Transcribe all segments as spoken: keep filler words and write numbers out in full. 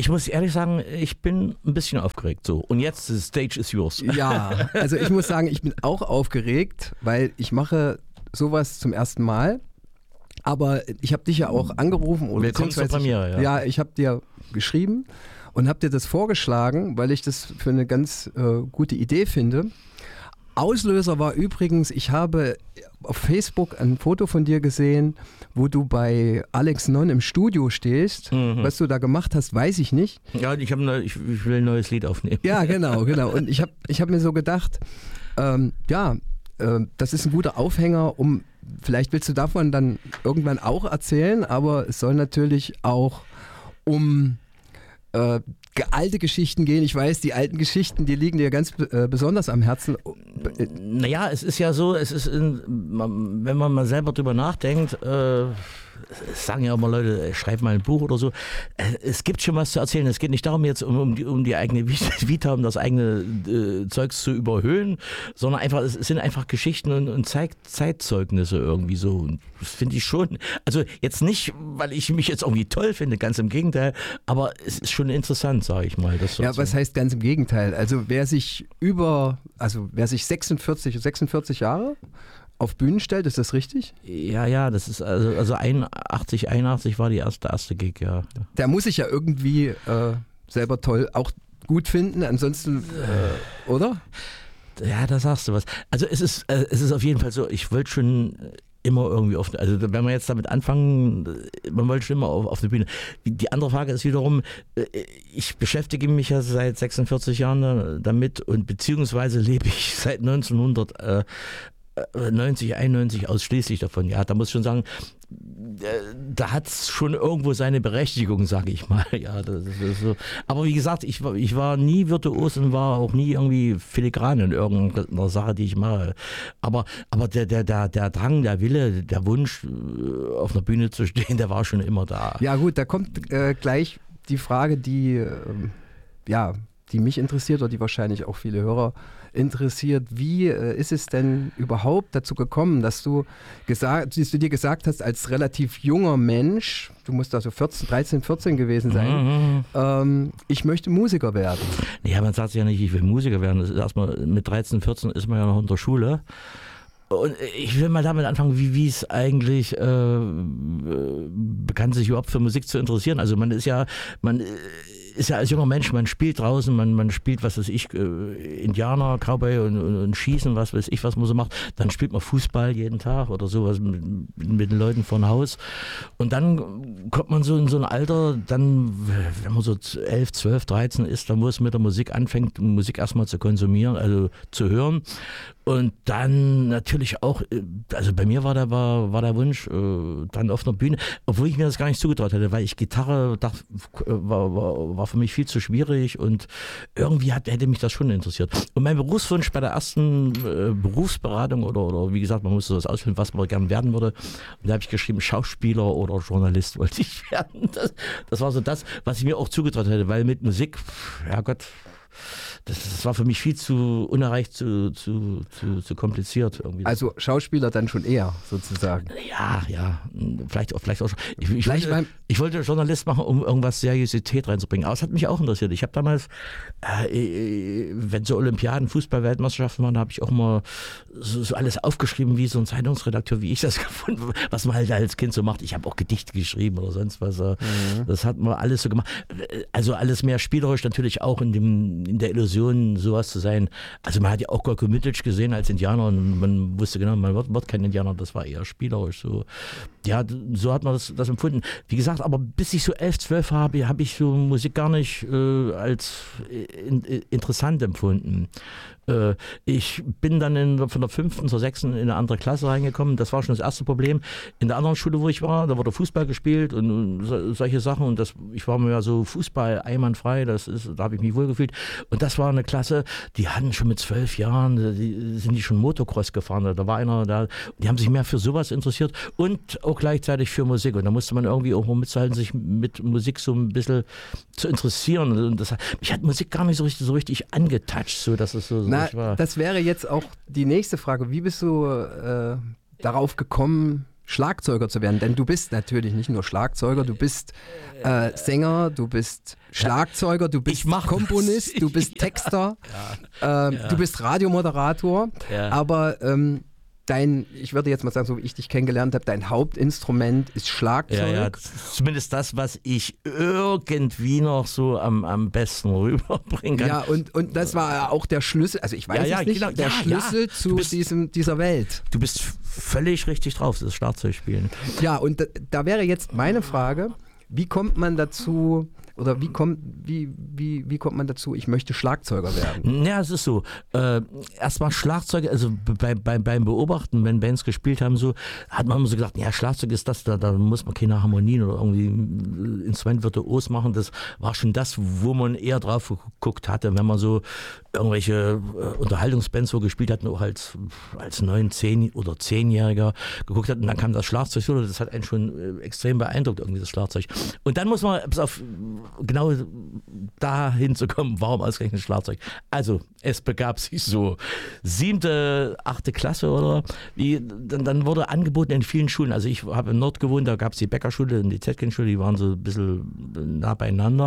Ich muss ehrlich sagen, ich bin ein bisschen aufgeregt. So. Und jetzt, the stage is yours. Ja, also ich muss sagen, ich bin auch aufgeregt, weil ich mache sowas zum ersten Mal. Aber ich habe dich ja auch angerufen. Oder Willkommen zur Premiere, ja. Ja, ich habe dir geschrieben und habe dir das vorgeschlagen, weil ich das für eine ganz äh, gute Idee finde. Auslöser war übrigens, ich habe auf Facebook ein Foto von dir gesehen, wo du bei Alex Non im Studio stehst. Mhm. Was du da gemacht hast, weiß ich nicht. Ja, ich, hab ne, ich, ich will ein neues Lied aufnehmen. Ja, genau, genau. Und ich habe ich hab mir so gedacht, ähm, ja, äh, das ist ein guter Aufhänger, um, vielleicht willst du davon dann irgendwann auch erzählen, aber es soll natürlich auch um äh, alte Geschichten gehen. Ich weiß, die alten Geschichten, die liegen dir ganz äh, besonders am Herzen. Naja, es ist ja so, es ist, in, wenn man mal selber drüber nachdenkt, äh, sagen ja immer Leute, schreib mal ein Buch oder so. Es gibt schon was zu erzählen. Es geht nicht darum, jetzt um, um, die, um die eigene Vita, um das eigene äh, Zeugs zu überhöhen, sondern einfach, es sind einfach Geschichten und, und Zeit, Zeitzeugnisse irgendwie so. Und das finde ich schon. Also jetzt nicht, weil ich mich jetzt irgendwie toll finde, ganz im Gegenteil, aber es ist schon interessant, sage ich mal. Das ja, was heißt ganz im Gegenteil? Also wer sich über, also wer sich sechsundvierzig, sechsundvierzig Jahre auf Bühnen stellt, ist das richtig? Ja, ja, das ist also, also einundachtzig, einundachtzig war die erste, erste Gig, ja. Der muss sich ja irgendwie äh, selber toll auch gut finden, ansonsten, äh, oder? Ja, da sagst du was. Also es ist, äh, es ist auf jeden Fall so, ich wollte schon immer irgendwie auf, also wenn wir jetzt damit anfangen, man wollte schon immer auf, auf der Bühne. Die, die andere Frage ist wiederum, ich beschäftige mich ja seit sechsundvierzig Jahren damit und beziehungsweise lebe ich seit neunzehnhundertneunzig, einundneunzig ausschließlich davon. Ja, da muss ich schon sagen, da hat es schon irgendwo seine Berechtigung, sage ich mal. Ja, das ist so. Aber wie gesagt, ich, ich war nie virtuos und war auch nie irgendwie filigran in irgendeiner Sache, die ich mache. Aber, aber der, der, der, der Drang, der Wille, der Wunsch, auf einer Bühne zu stehen, der war schon immer da. Ja gut, da kommt äh, gleich die Frage, die, äh, ja, die mich interessiert oder die wahrscheinlich auch viele Hörer interessiert. Wie äh, ist es denn überhaupt dazu gekommen, dass du, gesagt, dass du dir gesagt hast, als relativ junger Mensch, du musst also vierzehn, dreizehn, vierzehn gewesen sein, mhm. ähm, ich möchte Musiker werden? Ja, man sagt ja nicht, ich will Musiker werden. Das ist erstmal mit dreizehn, vierzehn ist man ja noch in der Schule. Und ich will mal damit anfangen, wie, wie es eigentlich äh, bekannt, sich überhaupt für Musik zu interessieren. Also man ist ja, man ist ja als junger Mensch, man spielt draußen, man, man spielt, was weiß ich, äh, Indianer, Cowboy und, und, und Schießen, was weiß ich, was man so macht. Dann spielt man Fußball jeden Tag oder sowas mit, mit den Leuten vor Haus. Und dann kommt man so in so ein Alter, dann, wenn man so elf, zwölf, dreizehn ist, dann wo es mit der Musik anfängt, Musik erstmal zu konsumieren, also zu hören. Und dann natürlich auch, also bei mir war der, war, war der Wunsch, äh, dann auf einer Bühne, obwohl ich mir das gar nicht zugetraut hätte, weil ich Gitarre dachte, war, war, war für mich viel zu schwierig und irgendwie hat, hätte mich das schon interessiert. Und mein Berufswunsch bei der ersten äh, Berufsberatung oder, oder wie gesagt, man musste das ausfüllen, was man gerne werden würde. Und da habe ich geschrieben, Schauspieler oder Journalist wollte ich werden. Das, das war so das, was ich mir auch zugetraut hätte, weil mit Musik, ja Gott, Das, das war für mich viel zu unerreicht, zu, zu, zu, zu kompliziert. Irgendwie. Also Schauspieler dann schon eher, sozusagen. Ja, ja, vielleicht auch, vielleicht auch schon. Ich, ich, wollte, ich wollte Journalist machen, um irgendwas Seriosität reinzubringen. Aber es hat mich auch interessiert. Ich habe damals, äh, wenn so Olympiaden, Fußball-Weltmeisterschaften waren, habe ich auch mal so, so alles aufgeschrieben, wie so ein Zeitungsredakteur, wie ich das gefunden habe, was man halt als Kind so macht. Ich habe auch Gedichte geschrieben oder sonst was. Mhm. Das hat man alles so gemacht. Also alles mehr spielerisch, natürlich auch in dem in der Illusion, sowas zu sein. Also man hat ja auch Gorko Mitic gesehen als Indianer und man wusste genau, man wird, wird kein Indianer, das war eher spielerisch. So. Ja, so hat man das, das empfunden. Wie gesagt, aber bis ich so elf, zwölf habe, habe ich so Musik gar nicht äh, als in, in, interessant empfunden. Äh, ich bin dann in, von der fünften zur sechsten in eine andere Klasse reingekommen. Das war schon das erste Problem. In der anderen Schule, wo ich war, da wurde Fußball gespielt und, und so, solche Sachen. Und das, ich war mir ja so Fußball einwandfrei, das ist, da habe ich mich wohlgefühlt. Und das war eine Klasse, die hatten schon mit zwölf Jahren, die, sind die schon Motocross gefahren. Da war einer da, die haben sich mehr für sowas interessiert und auch gleichzeitig für Musik. Und da musste man irgendwie auch mal mitzuhalten, sich mit Musik so ein bisschen zu interessieren. Und das, mich hat Musik gar nicht so richtig, so richtig angetatscht, so dass es so, so Na, war. Das wäre jetzt auch die nächste Frage. Wie bist du äh, darauf gekommen, Schlagzeuger zu werden? Denn du bist natürlich nicht nur Schlagzeuger, du bist äh, Sänger, du bist Schlagzeuger, du bist Komponist, du bist Texter, ja. Äh, ja. du bist Radiomoderator, ja. aber ähm, dein, ich würde jetzt mal sagen, so wie ich dich kennengelernt habe, dein Hauptinstrument ist Schlagzeug. Ja, ja, zumindest das, was ich irgendwie noch so am, am besten rüberbringen kann. Ja, und, und das war auch der Schlüssel, also ich weiß ja, ja, es nicht, genau, der ja, Schlüssel ja. zu bist, diesem, dieser Welt. Du bist völlig richtig drauf, das Schlagzeugspielen. Ja, und da, da wäre jetzt meine Frage, wie kommt man dazu, oder wie kommt, wie, wie, wie kommt man dazu, ich möchte Schlagzeuger werden? Ja, es ist so. Äh, Erstmal Schlagzeug, also bei, bei, beim Beobachten, wenn Bands gespielt haben, so, hat man immer so gesagt, ja, Schlagzeug ist das, da, da muss man keine Harmonien oder irgendwie Instrument virtuos machen. Das war schon das, wo man eher drauf geguckt hatte, wenn man so irgendwelche äh, Unterhaltungsbands so gespielt hat, auch als, als neun, zehn oder zehnjähriger geguckt hat und dann kam das Schlagzeug, so, das hat einen schon äh, extrem beeindruckt, irgendwie das Schlagzeug. Und dann muss man bis auf genau dahin zu kommen, warum ausgerechnet Schlagzeug. Also, es begab sich so, siebte, achte Klasse oder wie, dann, dann wurde angeboten in vielen Schulen, also ich habe in Nord gewohnt, da gab es die Bäckerschule und die Zetkin-Schule, die waren so ein bisschen nah beieinander.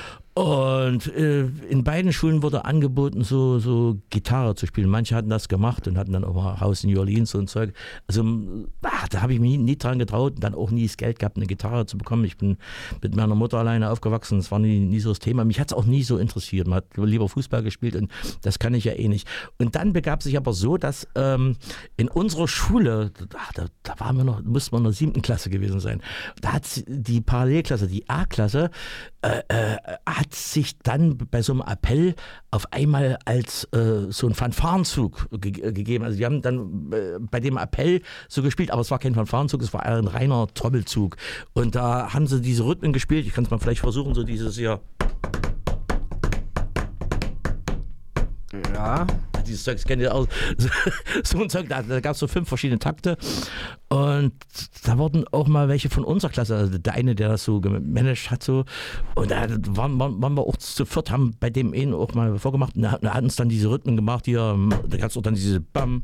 Und äh, in beiden Schulen wurde angeboten, so, so Gitarre zu spielen. Manche hatten das gemacht und hatten dann auch mal Haus in New Orleans und Zeug. Also ach, da habe ich mich nie, nie dran getraut und dann auch nie das Geld gehabt, eine Gitarre zu bekommen. Ich bin mit meiner Mutter alleine aufgewachsen, das war nie, nie so das Thema. Mich hat es auch nie so interessiert. Man hat lieber Fußball gespielt und das kann ich ja eh nicht. Und dann begab sich aber so, dass ähm, in unserer Schule, ach, da, da waren wir noch, mussten wir in der siebten Klasse gewesen sein, da hat die Parallelklasse, die A-Klasse, äh, äh, hat sich dann bei so einem Appell auf einmal als äh, so ein Fanfarenzug ge- gegeben. Also die haben dann äh, bei dem Appell so gespielt, aber es war kein Fanfarenzug, es war ein reiner Trommelzug. Und da haben sie diese Rhythmen gespielt. Ich kann es mal vielleicht versuchen, so dieses hier. Ja. Dieses Zeug, das kennt ihr auch. So ein Zeug, da, da gab es so fünf verschiedene Takte. Und da wurden auch mal welche von unserer Klasse, also der eine, der das so gemanagt hat, so. Und da waren, waren, waren wir auch zu viert, haben bei dem einen auch mal vorgemacht. Und da hat uns dann diese Rhythmen gemacht, hier, da gab es auch dann diese Bam.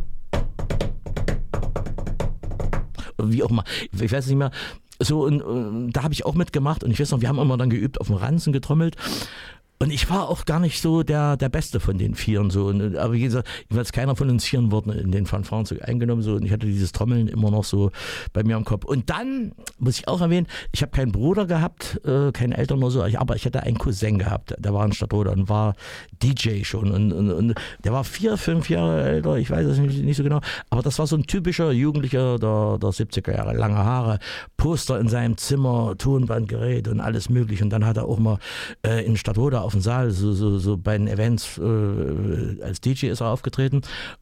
Wie auch immer, ich weiß nicht mehr. So, und, und da habe ich auch mitgemacht. Und ich weiß noch, wir haben immer dann geübt, auf dem Ranzen getrommelt. Und ich war auch gar nicht so der, der Beste von den Vieren. So. Und, aber wie gesagt, jedenfalls keiner von uns Vieren wurde in den Fanfarenzug eingenommen. So. Und ich hatte dieses Trommeln immer noch so bei mir im Kopf. Und dann, muss ich auch erwähnen, ich habe keinen Bruder gehabt, äh, keine Eltern oder so, aber ich hatte einen Cousin gehabt. Der war in Stadtroda und war D J schon. Und, und, und der war vier, fünf Jahre älter, ich weiß es nicht, nicht so genau. Aber das war so ein typischer Jugendlicher der, der siebziger Jahre. Lange Haare, Poster in seinem Zimmer, Tonbandgerät und alles mögliche. Und dann hat er auch mal äh, in Stadtroda auf dem Saal, so, so, so bei den Events äh, als D J ist er aufgetreten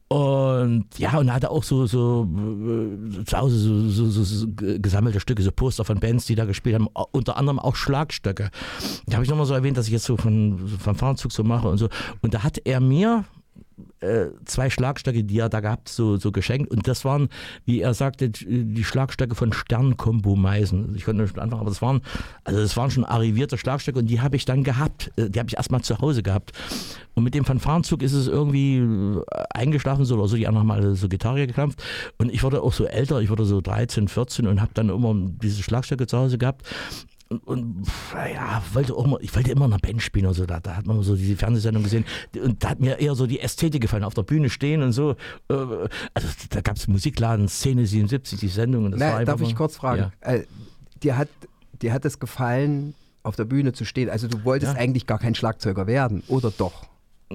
und ja, und er hatte auch so, so äh, zu Hause so, so, so, so gesammelte Stücke, so Poster von Bands, die da gespielt haben, unter anderem auch Schlagstöcke. Da habe ich nochmal so erwähnt, dass ich jetzt so von, von Fanfarenzug so mache und so, und da hat er mir äh, zwei Schlagstöcke, die er da gehabt, so, so geschenkt. Und das waren, wie er sagte, die Schlagstöcke von Sternkombo Meißen. Ich konnte nicht anfangen, aber das waren, also das waren schon arrivierte Schlagstöcke und die habe ich dann gehabt. Die habe ich erstmal zu Hause gehabt. Und mit dem Fanfarenzug ist es irgendwie eingeschlafen so oder so. Die anderen haben alle so Gitarre geklampft. Und ich wurde auch so älter, ich wurde so dreizehn, vierzehn und habe dann immer diese Schlagstöcke zu Hause gehabt. Und, und ja, wollte auch mal, ich wollte immer in einer Band spielen und so, da, da hat man so diese Fernsehsendung gesehen und da hat mir eher so die Ästhetik gefallen, auf der Bühne stehen und so, also da gab es Musikladen, Szene siebenundsiebzig, die Sendung. Und das Na, war darf ich mal, kurz fragen, ja. äh, dir, hat, dir hat es gefallen, auf der Bühne zu stehen, also du wolltest ja. eigentlich gar kein Schlagzeuger werden, oder doch?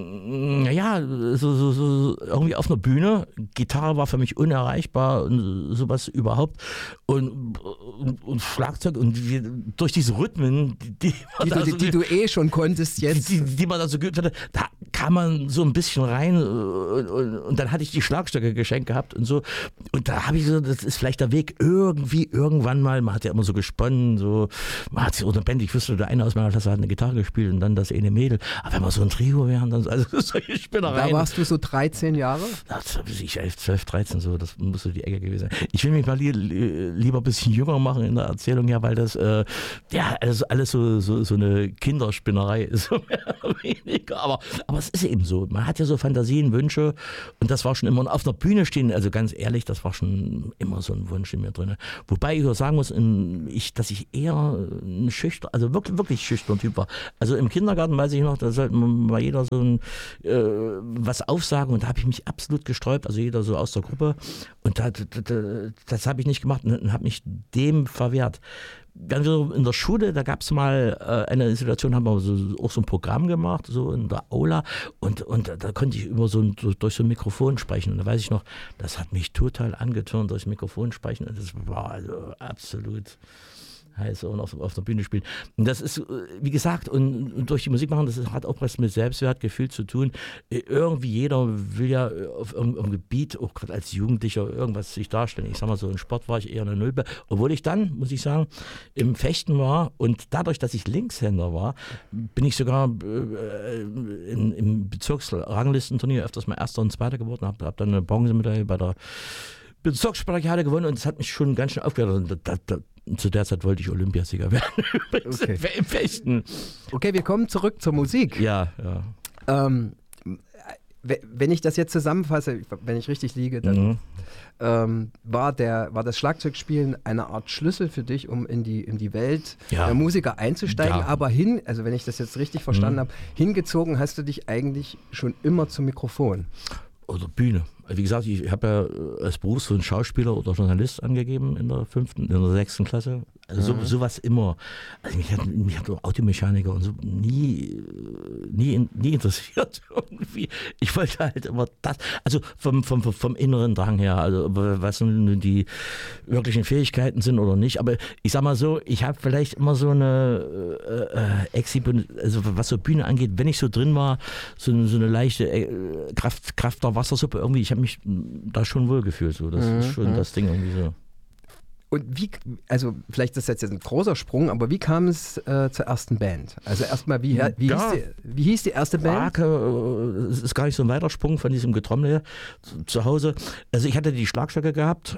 Naja, so, so, so irgendwie auf einer Bühne. Gitarre war für mich unerreichbar und sowas überhaupt. Und, und, und Schlagzeug und die, durch diese Rhythmen, die, die, die, du, so, die du eh schon konntest jetzt. Die, die, die man da so geübt hatte, da kam man so ein bisschen rein und, und, und dann hatte ich die Schlagstöcke geschenkt gehabt und so. Und da habe ich so, das ist vielleicht der Weg irgendwie, irgendwann mal, man hat ja immer so gesponnen, so, man hat sich unter Band, ich wüsste, der eine aus meiner Klasse hat eine Gitarre gespielt und dann das eine Mädel. Aber wenn wir so ein Trio wären, dann Also solche Spinnereien. Da warst du so dreizehn Jahre? Das ich elf, zwölf, dreizehn so, das muss so die Ecke gewesen sein. Ich will mich mal li lieber ein bisschen jünger machen in der Erzählung, ja, weil das äh, ja alles, alles so, so, so eine Kinderspinnerei ist, so mehr oder weniger. Aber, aber es ist eben so. Man hat ja so Fantasien, Wünsche und das war schon immer. Und auf einer Bühne stehen, also ganz ehrlich, das war schon immer so ein Wunsch in mir drin. Wobei ich auch sagen muss, in, ich, dass ich eher ein schüchtern, also wirklich, wirklich schüchtern Typ war. Also im Kindergarten weiß ich noch, da sollte mal jeder so ein, äh, was aufsagen und da habe ich mich absolut gesträubt, also jeder so aus der Gruppe und da, da, da, das habe ich nicht gemacht und habe mich dem verwehrt. Dann so in der Schule, da gab es mal äh, eine Situation, haben wir so, auch so ein Programm gemacht, so in der Aula und, und da konnte ich über so ein, so, durch so ein Mikrofon sprechen und da weiß ich noch, das hat mich total angetörnt, durchs Mikrofon sprechen und das war also absolut heiß und auf, auf der Bühne spielen. Und das ist, wie gesagt, und, und durch die Musik machen, das hat auch was mit Selbstwertgefühl zu tun. Irgendwie jeder will ja auf irgendeinem Gebiet, auch gerade als Jugendlicher, irgendwas sich darstellen. Ich sag mal so, im Sport war ich eher eine Nulpe. Obwohl ich dann, muss ich sagen, im Fechten war und dadurch, dass ich Linkshänder war, bin ich sogar äh, in, im Bezirksranglistenturnier öfters mal Erster und Zweiter geworden, habe hab dann eine Bronzemedaille bei der Bezirksspartakiade gewonnen und das hat mich schon ganz schön aufgehört. Da, da, zu der Zeit wollte ich Olympiasieger werden. Okay. Im Fechten. Okay, wir kommen zurück zur Musik. Ja, ja. Ähm, wenn ich das jetzt zusammenfasse, wenn ich richtig liege, dann mhm. ähm, war, der, war das Schlagzeugspielen eine Art Schlüssel für dich, um in die, in die Welt ja. der Musiker einzusteigen. Ja. Aber hin, also wenn ich das jetzt richtig verstanden mhm. habe, hingezogen hast du dich eigentlich schon immer zum Mikrofon. Oder Bühne. Wie gesagt, ich habe ja als Beruf so einen Schauspieler oder Journalist angegeben in der fünften, in der sechsten Klasse. Also mhm. so, sowas immer. Also mich hat, mich hat Automechaniker und so nie, nie, nie interessiert irgendwie. Ich wollte halt immer das, also vom, vom, vom inneren Drang her, also was nun die wirklichen Fähigkeiten sind oder nicht. Aber ich sag mal so, ich habe vielleicht immer so eine äh, Exhibition, also was so Bühne angeht, wenn ich so drin war, so, so eine leichte äh, Kraft, Kraft der Wassersuppe irgendwie, ich habe mich da schon wohl gefühlt. So. Das mhm. ist schon das Ding irgendwie so. Und wie, also vielleicht ist das jetzt ein großer Sprung, aber wie kam es äh, zur ersten Band? Also erstmal, wie, wie, ja, hieß die, wie hieß die erste Band? Es ist gar nicht so ein weiter Sprung von diesem Getrommel zu, zu Hause. Also ich hatte die Schlagzeuge gehabt.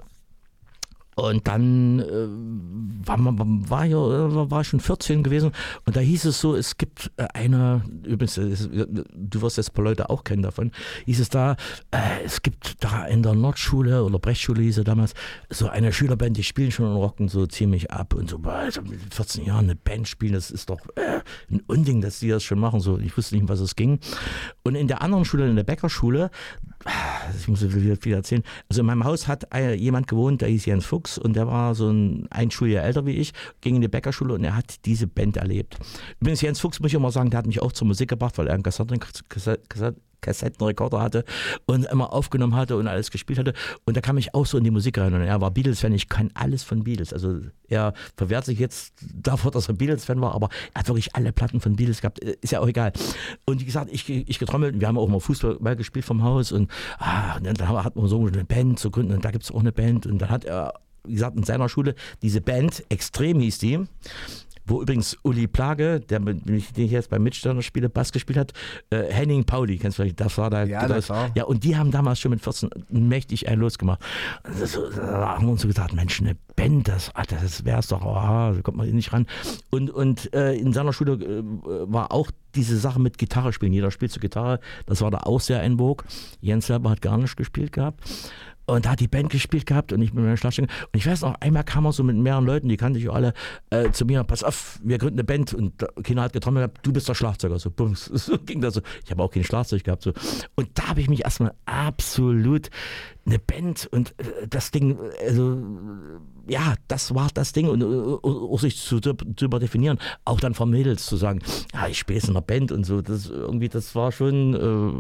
Und dann äh, war, man, war, ja, war ich schon vierzehn gewesen und da hieß es so, es gibt eine, übrigens, du wirst jetzt ein paar Leute auch kennen davon, hieß es da, äh, es gibt da in der Nordschule oder Brechtschule hieß es damals, so eine Schülerband, die spielen schon und rocken so ziemlich ab und so, also mit vierzehn Jahren eine Band spielen, das ist doch äh, ein Unding, dass die das schon machen, so, ich wusste nicht, um was es ging. Und in der anderen Schule, in der Bäckerschule, ich muss wieder viel erzählen, also in meinem Haus hat jemand gewohnt, der hieß Jens Fuchs und der war so ein, ein Schuljahr älter wie ich, ging in die Bäckerschule und er hat diese Band erlebt. Übrigens Jens Fuchs, muss ich immer sagen, der hat mich auch zur Musik gebracht, weil er einen Kassetten, Kassetten, Kassettenrekorder hatte und immer aufgenommen hatte und alles gespielt hatte und da kam ich auch so in die Musik rein und er war Beatles-Fan, ich kann alles von Beatles, also er verwehrt sich jetzt davor, dass er Beatles-Fan war, aber er hat wirklich alle Platten von Beatles gehabt, ist ja auch egal. Und wie gesagt, ich, ich getrommelt, wir haben auch mal Fußball gespielt vom Haus und, ah, und dann hat man so eine Band zu gründen und da gibt es auch eine Band und dann hat er, wie gesagt, in seiner Schule diese Band, Extrem hieß die, wo übrigens Uli Plage, der, den ich jetzt beim Mitstürner spiele, Bass gespielt hat, äh, Henning Pauli, kennst du vielleicht, das war da. Ja, das war. Ja, und die haben damals schon mit vierzehn mächtig einen losgemacht. Also, da haben wir uns so gedacht, Mensch, eine Band, das, das wär's doch, oh, da kommt man nicht ran. Und, und äh, in seiner Schule äh, war auch diese Sache mit Gitarre spielen. Jeder spielt zur Gitarre, das war da auch sehr en vogue. Jens selber hat gar nicht gespielt gehabt. Und da hat die Band gespielt gehabt und ich mit meiner Schlagzeug. Und ich weiß noch, einmal kam er so mit mehreren Leuten, die kannte ich alle, äh, zu mir, pass auf, wir gründen eine Band. Und keiner hat getrommelt, du bist der Schlagzeuger. So, bums, so ging das so. Ich habe auch kein Schlagzeug gehabt. So. Und da habe ich mich erstmal absolut eine Band und äh, das Ding, also ja, das war das Ding und auch sich zu, zu überdefinieren, auch dann von Mädels zu sagen, ja, ich spiele jetzt in einer Band und so, das irgendwie, das war schon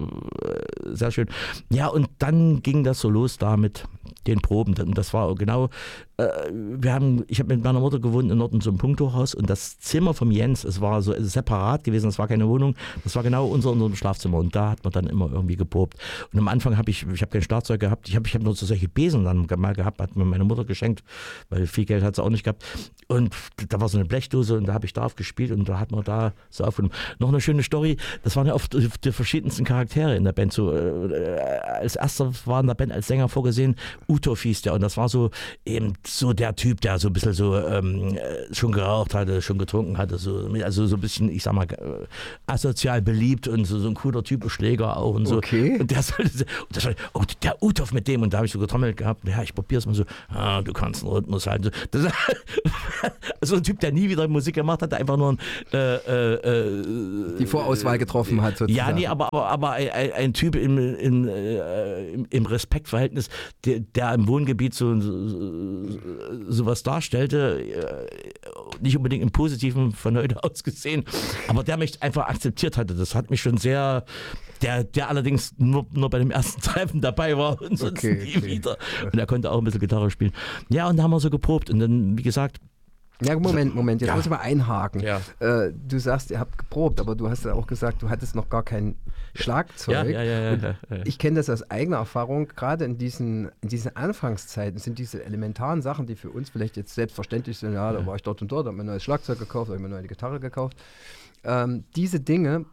äh, sehr schön. Ja, und dann ging das so los da mit den Proben und das war genau, äh, wir haben, ich habe mit meiner Mutter gewohnt in Norden so einem Punkthochhaus und das Zimmer vom Jens, es war so separat gewesen, das war keine Wohnung, das war genau unser, unser Schlafzimmer und da hat man dann immer irgendwie geprobt. Und am Anfang habe ich, ich habe kein Schlagzeug gehabt, ich habe ich hab nur so solche Besen dann mal gehabt, hat mir meine Mutter geschenkt, weil viel Geld hat sie auch nicht gehabt. Und da war so eine Blechdose und da habe ich drauf gespielt und da hat man da so aufgenommen. Noch eine schöne Story, das waren ja oft die verschiedensten Charaktere in der Band. So, äh, als erster war in der Band als Sänger vorgesehen, Utoph hieß der und das war so eben so der Typ, der so ein bisschen so ähm, schon geraucht hatte, schon getrunken hatte, so, also so ein bisschen, ich sag mal, äh, asozial beliebt und so, so ein cooler Typ, Schläger auch und so. Okay. Und der sollte, und das war, oh, der Utoph mit dem und da habe ich so getrommelt gehabt, ja, ich probier's mal so, ah, du kannst einen Rhythmus halten. Das, so ein Typ, der nie wieder Musik gemacht hat, der einfach nur ein, äh, äh, die Vorauswahl getroffen hat sozusagen. Ja, nee, aber, aber, aber ein, ein, ein Typ im, in, äh, im, im Respektverhältnis, der, der im Wohngebiet so, so, so was darstellte, äh, nicht unbedingt im Positiven von heute aus gesehen, aber der mich einfach akzeptiert hatte. Das hat mich schon sehr, der, der allerdings nur, nur bei dem ersten Treffen dabei war und sonst okay, nie okay. wieder. Und er konnte auch ein bisschen Gitarre spielen. Ja, und da haben wir so geprobt und dann, wie gesagt, ja, Moment, Moment, jetzt ja. muss ich mal einhaken. Ja. Äh, du sagst, ihr habt geprobt, aber du hast ja auch gesagt, du hattest noch gar kein Schlagzeug. Ja, ja, ja, ja, ja, ja. Ich kenne das aus eigener Erfahrung, gerade in diesen, in diesen Anfangszeiten sind diese elementaren Sachen, die für uns vielleicht jetzt selbstverständlich sind, ja, da war ich dort und dort, habe mir ein neues Schlagzeug gekauft, habe mir eine neue Gitarre gekauft. Ähm, diese Dinge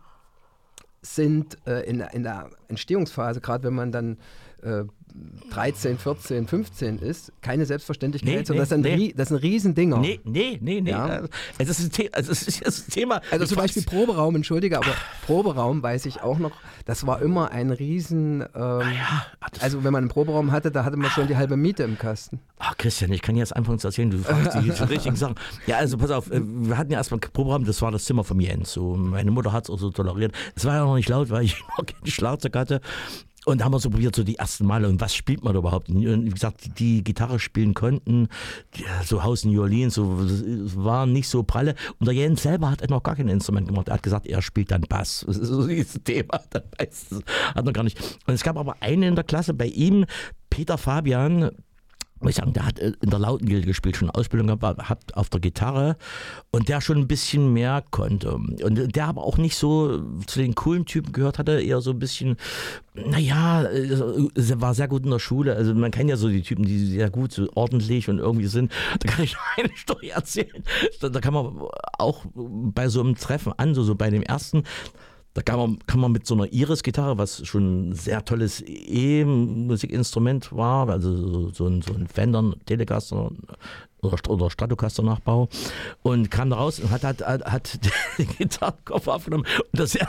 sind äh, in, in der Entstehungsphase, gerade wenn man dann äh, dreizehn, vierzehn, fünfzehn ist, keine Selbstverständlichkeit, Nee, sondern das, nee, sind nee. das sind Riesendinger. Nee, nee, nee, nee. Ja. Es ist ein The- also es ist das Thema. Also Ich zum Beispiel weiß- Proberaum, entschuldige, aber Proberaum weiß ich auch noch, das war immer ein Riesen, ähm, ja, das- also wenn man einen Proberaum hatte, da hatte man schon die halbe Miete im Kasten. Ach Christian, ich kann jetzt anfangen zu erzählen, du fragst die, die richtigen Sachen. Ja, also pass auf, äh, wir hatten ja erstmal Proberaum, das war das Zimmer von Jens. So, meine Mutter hat es auch so toleriert. Es war ja noch nicht laut, weil ich noch kein Schlagzeug hatte. Und da haben wir so probiert, so die ersten Male, und was spielt man da überhaupt? Und wie gesagt, die, die Gitarre spielen konnten, die, so Haus in New Orleans, so, das war nicht so pralle. Und der Jens selber hat noch gar kein Instrument gemacht. Er hat gesagt, er spielt dann Bass. Das ist so dieses Thema. Das hat er gar nicht. Und es gab aber einen in der Klasse bei ihm, Peter Fabian, muss ich sagen, der hat in der Lautengilde gespielt, schon Ausbildung gehabt, hat auf der Gitarre und der schon ein bisschen mehr konnte. Und der aber auch nicht so zu den coolen Typen gehört hatte, eher so ein bisschen, naja, er war sehr gut in der Schule. Also man kennt ja so die Typen, die sehr gut, so ordentlich und irgendwie sind. Da kann ich noch eine Story erzählen. Da, da kann man auch bei so einem Treffen an, so, so bei dem ersten, da kann man, kann man mit so einer Iris-Gitarre, was schon ein sehr tolles E-Musikinstrument war, also so, so ein, so ein Fender, Telecaster oder, oder Stratocaster-Nachbau, und kam da raus und hat, hat, hat, hat den Gitarrenkoffer aufgenommen. Und das,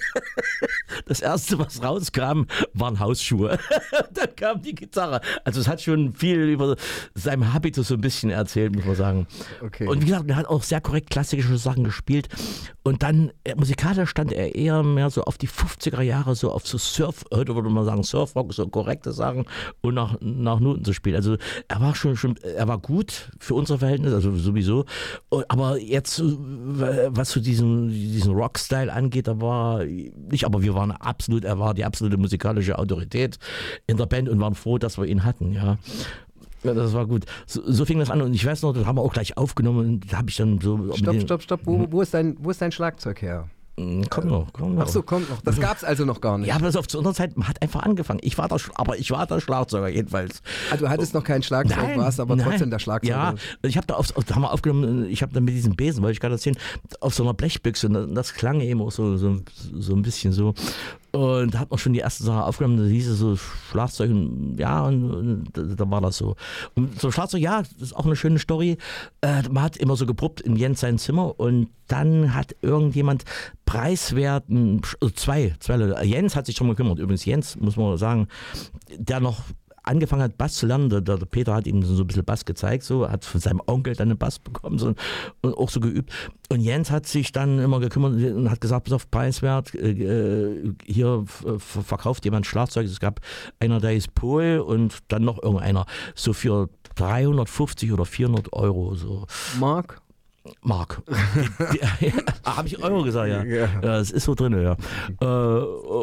das Erste, was rauskam, waren Hausschuhe. Dann kam die Gitarre. Also es hat schon viel über seinen Habitus so ein bisschen erzählt, muss man sagen. Okay. Und wie gesagt, er hat auch sehr korrekt klassische Sachen gespielt. Und dann, äh, musikalisch stand er eher mehr so auf die fünfziger Jahre, so auf so Surf, heute würde man sagen Surfrock, so korrekte Sachen und nach, nach Noten zu spielen. Also er war schon, schon, er war gut für unsere Verhältnisse, also sowieso. Aber jetzt, was zu diesem, diesen Rock-Style angeht, da war nicht, aber wir waren absolut, er war die absolute musikalische Autorität in der Band und waren froh, dass wir ihn hatten, ja. Ja, das war gut. So, so fing das an und ich weiß noch, das haben wir auch gleich aufgenommen und da habe ich dann so... Stopp, stopp, stopp, wo, wo, ist dein, wo ist dein Schlagzeug her? Kommt noch, kommt noch. Ach so, kommt noch. Das gab es also noch gar nicht. Ja, pass auf, zu unserer Zeit, man hat einfach angefangen. Ich war der, aber ich war der Schlagzeuger jedenfalls. Also du hattest noch kein Schlagzeug, Nein, warst aber nein. trotzdem der Schlagzeuger. Ja, ich habe da auf, da haben wir aufgenommen, ich habe dann mit diesem Besen, wollte ich gerade erzählen, auf so einer Blechbüchse und das, das klang eben auch so, so, so ein bisschen so. Und da hat man schon die erste Sache aufgenommen, da hieß es so Schlagzeug, ja, und, und da, da war das so. Und so Schlagzeug, ja, das ist auch eine schöne Story. Äh, man hat immer so geprobt in Jens sein Zimmer und dann hat irgendjemand preiswerten, zwei, zwei Leute, Jens hat sich schon mal gekümmert, übrigens Jens, muss man sagen, der noch angefangen hat, Bass zu lernen. Der, der Peter hat ihm so ein bisschen Bass gezeigt, so, hat von seinem Onkel dann einen Bass bekommen so, und auch so geübt. Und Jens hat sich dann immer gekümmert und hat gesagt, pass auf, preiswert, äh, hier f- verkauft jemand Schlagzeug. Es gab einer, der ist Pol und dann noch irgendeiner, so für dreihundertfünfzig oder vierhundert Euro. So. Mark? Mark. Ja, habe ich Euro gesagt, ja. Ja. Ja, das ist so drin, ja. Äh,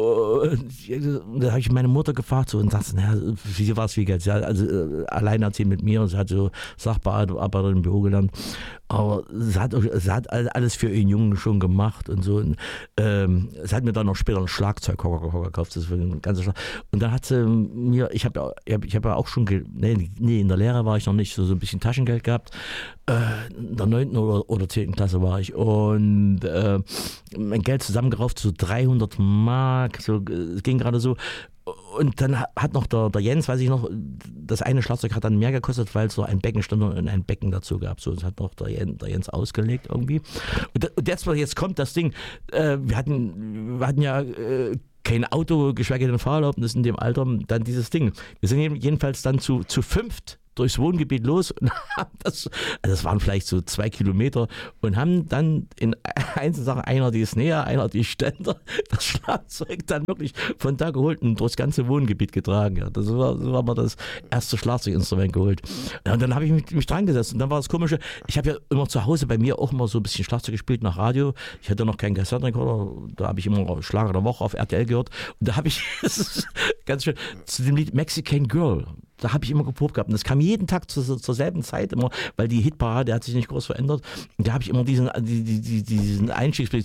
Und da habe ich meine Mutter gefragt so, und sagte, naja, für sie war es viel Geld. Sie hat also äh, alleinerziehend mit mir und sie hat so Sachbearbeiterin im Büro gelernt. Aber sie hat, sie hat alles für ihren Jungen schon gemacht und so. Und, ähm, sie hat mir dann noch später ein Schlagzeug gekauft. Das war ein ganzes Schlag. Und dann hat sie mir, ich habe ich hab ja auch schon, nee, nee, in der Lehre war ich noch nicht, so, so ein bisschen Taschengeld gehabt. Äh, in der neunten oder, oder zehnten Klasse war ich. Und äh, mein Geld zusammengerauft, so dreihundert Mark, so, es ging gerade so. Und dann hat noch der, der Jens, weiß ich noch, das eine Schlagzeug hat dann mehr gekostet, weil es so ein Becken stand und ein Becken dazu gab. So, das hat noch der Jens, der Jens ausgelegt irgendwie. Und, und jetzt, jetzt kommt das Ding, äh, wir, hatten, wir hatten ja äh, kein Auto, geschweige denn Fahrerlaubnis in dem Alter, dann dieses Ding. Wir sind jedenfalls dann zu, zu fünft durchs Wohngebiet los und haben das, also das waren vielleicht so zwei Kilometer und haben dann in einzelnen Sachen, einer die Snare, einer die Ständer, das Schlagzeug dann wirklich von da geholt und durchs ganze Wohngebiet getragen. Ja. Das war, so haben wir das erste Schlagzeuginstrument geholt. Ja, und dann habe ich mich, mich dran gesetzt und dann war das Komische, ich habe ja immer zu Hause bei mir auch immer so ein bisschen Schlagzeug gespielt nach Radio. Ich hatte noch keinen Kassettenrekorder, da habe ich immer Schlager der Woche auf R T L gehört und da habe ich, das ist ganz schön, zu dem Lied Mexican Girl, da habe ich immer geprobt gehabt. Und das kam jeden Tag zu, zur selben Zeit immer, weil die Hitparade hat sich nicht groß verändert. Und da habe ich immer diesen, die, die, die, diesen Einstiegsspiel,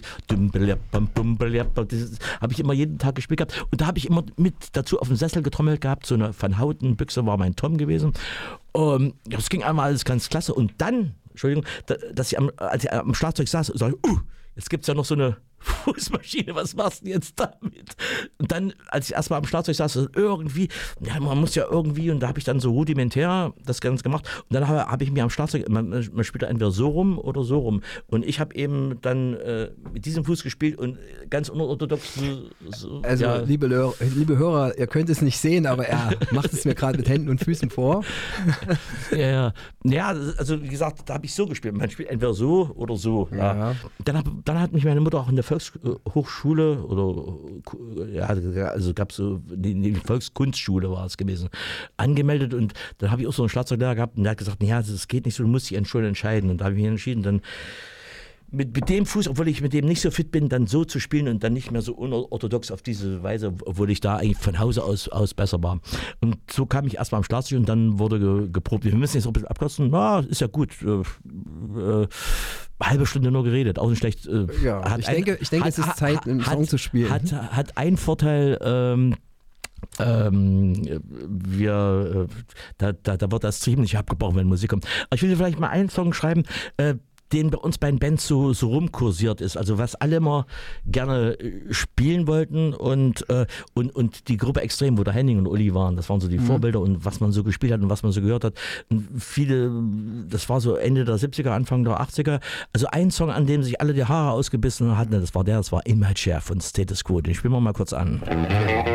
das habe ich immer jeden Tag gespielt gehabt. Und da habe ich immer mit dazu auf dem Sessel getrommelt gehabt. So eine Van Houten Büchse war mein Tom gewesen. Um, das ging einmal alles ganz klasse. Und dann, Entschuldigung, dass ich am, als ich am Schlagzeug saß, sage ich, uh, jetzt gibt es ja noch so eine Fußmaschine, was machst du jetzt damit? Und dann, als ich erstmal am Schlagzeug saß, irgendwie, ja, man muss ja irgendwie, und da habe ich dann so rudimentär das Ganze gemacht. Und dann habe hab ich mir am Schlagzeug, man, man spielt entweder so rum oder so rum. Und ich habe eben dann äh, mit diesem Fuß gespielt und ganz unorthodox. So, also, ja. liebe, Lör, liebe Hörer, ihr könnt es nicht sehen, aber er macht es mir gerade mit Händen und Füßen vor. Ja, ja. Ja, also wie gesagt, da habe ich so gespielt. Man spielt entweder so oder so. Ja. Ja. Dann, hab, dann hat mich meine Mutter auch in der Volkshochschule oder ja, also gab es so die, die Volkskunstschule war es gewesen, angemeldet und dann habe ich auch so einen Schlagzeuglehrer gehabt und der hat gesagt, ja, das geht nicht so, du musst dich schon entscheiden und da habe ich mich entschieden, dann Mit, mit dem Fuß, obwohl ich mit dem nicht so fit bin, dann so zu spielen und dann nicht mehr so unorthodox auf diese Weise, obwohl ich da eigentlich von Hause aus, aus besser war. Und so kam ich erstmal am Schlagzeug und dann wurde ge, geprobt. Wir müssen jetzt noch ein bisschen abkürzen. Na, ist ja gut. Äh, äh, halbe Stunde nur geredet, auch nicht schlecht. Äh, ja, hat ich, ein, denke, ich denke, hat, es ist Zeit, einen hat, Song zu spielen. Hat, hat einen Vorteil, ähm, Ähm, wir, äh, da, da, da wird das Stream nicht abgebrochen, wenn Musik kommt. Aber ich will dir vielleicht mal einen Song schreiben, äh, den bei uns bei den Bands so, so rumkursiert ist, also was alle immer gerne spielen wollten und, äh, und, und die Gruppe Extrem, wo der Henning und Uli waren, das waren so die mhm. Vorbilder und was man so gespielt hat und was man so gehört hat. Und viele, das war so Ende der siebziger, Anfang der achtziger, also ein Song, an dem sich alle die Haare ausgebissen hatten, das war der, das war Image von Status Quo, den spielen wir mal kurz an.